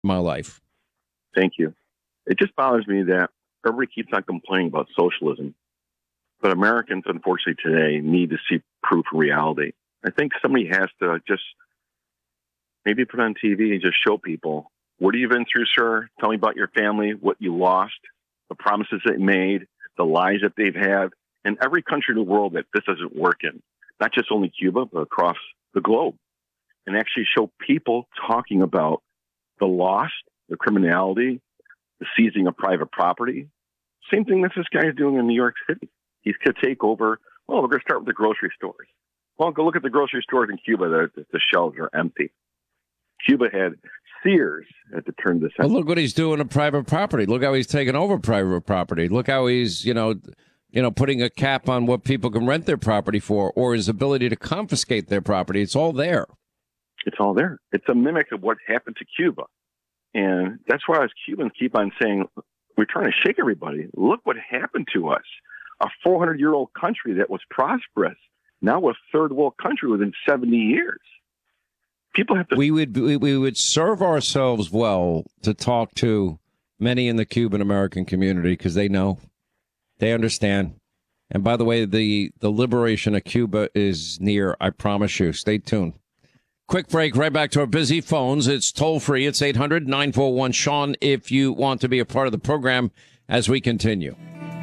my life. Thank you. It just bothers me that everybody keeps on complaining about socialism, but Americans, unfortunately, today need to see proof of reality. I think somebody has to just maybe put on TV and just show people, what have you been through, sir? Tell me about your family, what you lost, the promises they made, the lies that they've had, in every country in the world that this doesn't work in, not just only Cuba, but across the globe, and actually show people talking about the loss, the criminality, the seizing of private property. Same thing that this guy is doing in New York City. He's going to take over. Well, we're going to start with the grocery stores. Well, go look at the grocery stores in Cuba. The shelves are empty. Cuba had Sears at the turn of the century. Well, look what he's doing to private property. Look how he's taking over private property. Look how he's, putting a cap on what people can rent their property for, or his ability to confiscate their property. It's all there. It's all there. It's a mimic of what happened to Cuba. And that's why us Cubans keep on saying, we're trying to shake everybody. Look what happened to us. A 400-year-old country that was prosperous, now a third world country within 70 years. People have to. We would serve ourselves well to talk to many in the Cuban American community, because they know, they understand. And by the way, the liberation of Cuba is near. I promise you. Stay tuned. Quick break, right back to our busy phones. It's toll free. It's 800-941-SEAN if you want to be a part of the program as we continue.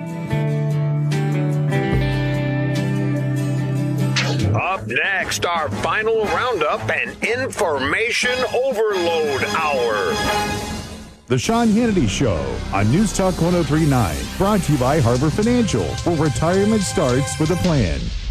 Up next, our final roundup and information overload hour. The Sean Hannity Show on News Talk 103.9, brought to you by Harbor Financial, where retirement starts with a plan.